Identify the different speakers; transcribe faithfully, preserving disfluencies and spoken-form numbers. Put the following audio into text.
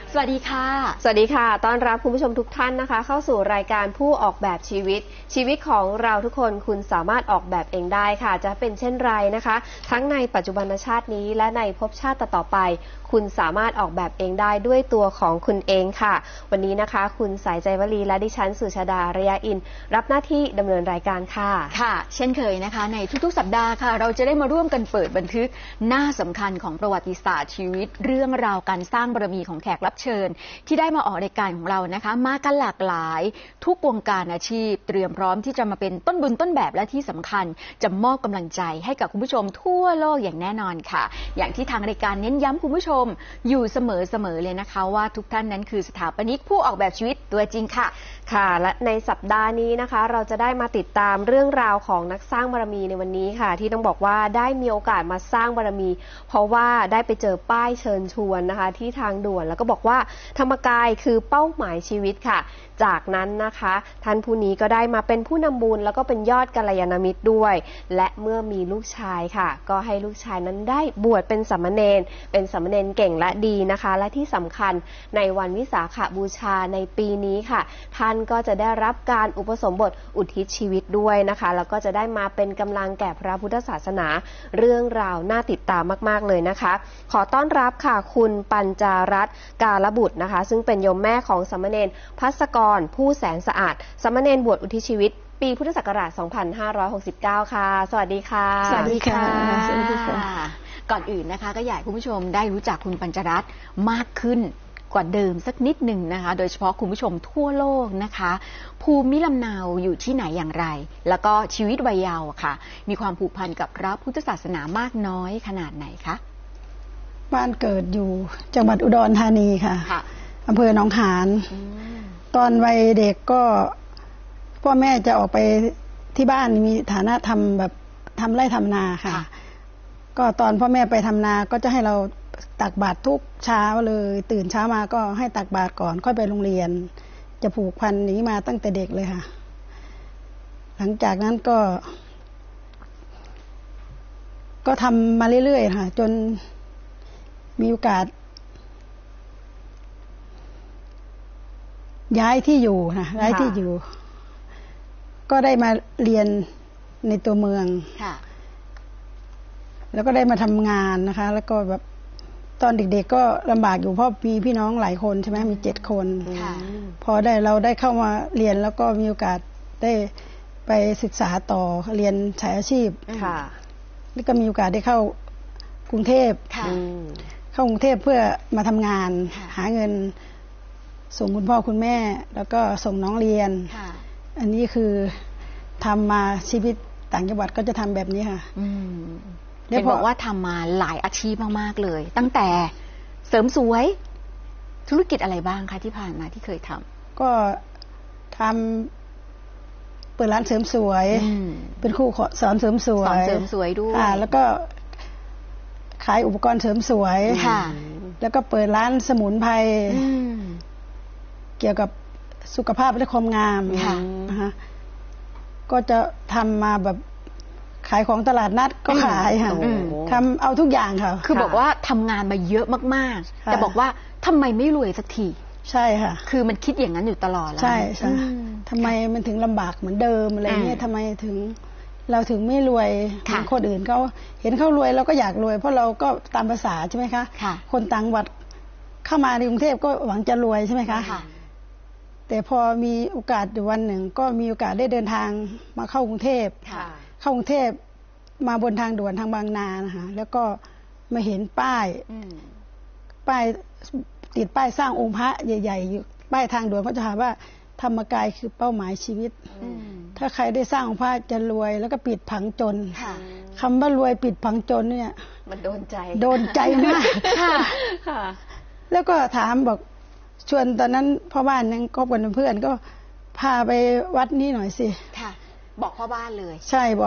Speaker 1: สวัสดีค่ะ
Speaker 2: สวัสดีค่ะต้อนรับคุณผู้ชมทุกท่านนะคะเข้าสู่รายการผู้ออกแบบชีวิตชีวิตของเราทุกคนคุณสามารถออกแบบเองได้ค่ะจะเป็นเช่นไรนะคะทั้งในปัจจุบันชาตินี้และในภพชาติต่อไปคุณสามารถออกแบบเองได้ด้วยตัวของคุณเองค่ะวันนี้นะคะคุณสายใจวลีและดิฉันสุชาดาระยะอินรับหน้าที่ดำเนินรายการค่ะ
Speaker 1: ค่ะเช่นเคยนะคะในทุกๆสัปดาห์ค่ะเราจะได้มาร่วมกันเปิดบันทึกหน้าสำคัญของประวัติศาสตร์ชีวิตเรื่องราวการสร้างบารมีของแขกรับเชิญที่ได้มาออกรายการของเรานะคะมากันหลากหลายทุกวงการอาชีพเตรียมพร้อมที่จะมาเป็นต้นบุญต้นแบบและที่สำคัญจะมอบกำลังใจให้กับคุณผู้ชมทั่วโลกอย่างแน่นอนค่ะอย่างที่ทางรายการเน้นย้ำคุณผู้ชมอยู่เสมอๆเลยนะคะว่าทุกท่านนั้นคือสถาปนิกผู้ออกแบบชีวิตตัวจริงค่ะ
Speaker 2: ค่ะและในสัปดาห์นี้นะคะเราจะได้มาติดตามเรื่องราวของนักสร้างบารมีในวันนี้ค่ะที่ต้องบอกว่าได้มีโอกาสมาสร้างบารมีเพราะว่าได้ไปเจอป้ายเชิญชวนนะคะที่ทางด่วนแล้วก็บอกว่าธรรมกายคือเป้าหมายชีวิตค่ะจากนั้นนะคะท่านผู้นี้ก็ได้มาเป็นผู้นำบุญแล้วก็เป็นยอดกัลยาณมิตรด้วยและเมื่อมีลูกชายค่ะก็ให้ลูกชายนั้นได้บวชเป็นสามเณรเป็นสามเณรเก่งและดีนะคะและที่สำคัญในวันวิสาขบูชาในปีนี้ค่ะท่านก็จะได้รับการอุปสมบทอุทิศชีวิตด้วยนะคะแล้วก็จะได้มาเป็นกำลังแก่พระพุทธศาสนาเรื่องราวน่าติดตามมากๆเลยนะคะขอต้อนรับค่ะคุณปัญจารัตน์กาลบุตรนะคะซึ่งเป็นโยมแม่ของสามเณรภัสกรผู้แสนสะอาดสามเณรบวชอุทิศชีวิตปีพุทธศักราชสองพันห้าร้อยหกสิบเก้าค่ะสวัสดีค่ะ
Speaker 1: สวัสดีค่ะสวัสดีค่ะก่อนอื่นนะคะก็อยากให้คุณผู้ชมได้รู้จักคุณปัญจรัตน์มากขึ้นกว่าเดิมสักนิดหนึ่งนะคะโดยเฉพาะคุณผู้ชมทั่วโลกนะคะภูมิลำเนาอยู่ที่ไหนอย่างไรแล้วก็ชีวิตวัยเยาว์ค่ะมีความผูกพันกับพระพุทธศาสนามากน้อยขนาดไหนคะ
Speaker 3: บ้านเกิดอยู่จังหวัดอุดรธานีค่ะอำเภอหนองหานตอนวัยเด็กก็พ่อแม่จะออกไปที่บ้านมีฐานะทำแบบทำไร่ทำนาค่ะก็ตอนพ่อแม่ไปทำนาก็จะให้เราตักบาตรทุกเช้าเลยตื่นเช้ามาก็ให้ตักบาตรก่อนค่อยไปโรงเรียนจะผูกพันนี้มาตั้งแต่เด็กเลยค่ะหลังจากนั้นก็ก็ทำมาเรื่อยๆค่ะจนมีโอกาสย้ายที่อยู่นะย้ายที่อยู่ก็ได้มาเรียนในตัวเมืองแล้วก็ได้มาทำงานนะคะแล้วก็แบบตอนเด็กๆก็ลำบากอยู่เพราะมีพี่น้องหลายคนใช่ไหมมีเจ็ดคนพอได้เราได้เข้ามาเรียนแล้วก็มีโอกาสได้ไปศึกษาต่อเรียนสายอาชีพแล้วก็มีโอกาสได้เข้ากรุงเทพเข้ากรุงเทพเพื่อมาทำงานหาเงินส่งคุณพ่อคุณแม่แล้วก็ส่งน้องเรียนอันนี้คือทำมาชีวิตต่างจังหวัดก็จะทำแบบนี้ค่ะ
Speaker 1: เห็นบอกว่าทำมาหลายอาชีพมากๆเลยตั้งแต่เสริมสวยธุรกิจอะไรบ้างคะที่ผ่านมาที่เคยทำ
Speaker 3: ก็ทำเปิดร้านเสริมสวยเป็นครูสอนเสริมสวย
Speaker 1: สอนเสริมสวยด้วย
Speaker 3: แล้วก็ขายอุปกรณ์เสริมสวยแล้วก็เปิดร้านสมุนไพรเกี่ยวกับสุขภาพและความงามนะคะก็จะทำมาแบบขายของตลาดนัดก็ขายค่ะทำเอาทุกอย่างค่ะ
Speaker 1: คือบอกว่าทำงานมาเยอะมากๆแต่บอกว่าทำไมไม่รวยสักที
Speaker 3: ใช่ค่ะ
Speaker 1: คือมันคิดอย่างนั้นอยู่ตลอดแล้ว
Speaker 3: ใช่ใช่ทำไมมันถึงลำบากเหมือนเดิมอะไรเงี้ยทำไมถึงเราถึงไม่รวยเหมือนคนอื่นเขาเห็นเขารวยเราก็อยากรวยเพราะเราก็ตามภาษาใช่ไหมคะคนต่างจังหวัดเข้ามาในกรุงเทพก็หวังจะรวยใช่ไหมคะแต่พอมีโอกาสอยู่วันหนึ่งก็มีโอกาสได้เดินทางมาเข้ากรุงเทพเข้ากรุงเทพมาบนทางด่วนทางบางนานะคะแล้วก็มาเห็นป้ายป้ายติดป้ายสร้างองค์พระใหญ่ๆอยู่ป้ายทางด่วนก็จะถามว่าธรรมกายคือเป้าหมายชีวิตถ้าใครได้สร้างองค์พระจะรวยแล้วก็ปิดผังจนคำว่ารวยปิดผังจนเนี่ย
Speaker 2: มันโดนใจ
Speaker 3: โดนใจมากแล้วก็ถามบอกชวนตอนนั้นพ่อบ้านยังคบกันเป็นเพื่อนก็พาไปวัดนี้หน่อยสิ
Speaker 1: บอกพ่อบ้านเลย
Speaker 3: ใช่บอก